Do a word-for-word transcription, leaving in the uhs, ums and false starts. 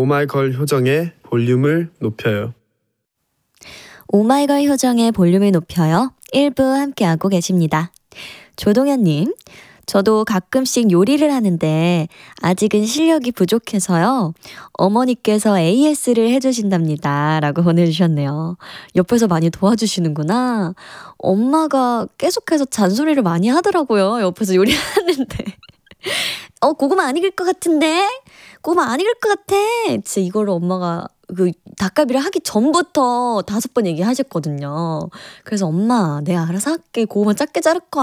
오마이걸 효정의 볼륨을 높여요. 오마이걸 효정의 볼륨을 높여요. 일 부 함께하고 계십니다. 조동현님, 저도 가끔씩 요리를 하는데 아직은 실력이 부족해서요. 어머니께서 에이에스를 해주신답니다. 라고 보내주셨네요. 옆에서 많이 도와주시는구나. 엄마가 계속해서 잔소리를 많이 하더라고요. 옆에서 요리하는데. 어, 고구마 안 익을 것 같은데? 고구마 안 익을 것 같아. 진짜 이거를 엄마가 그 닭갈비를 하기 전부터 다섯 번 얘기하셨거든요. 그래서 엄마, 내가 알아서 할게. 고구마 작게 자를 거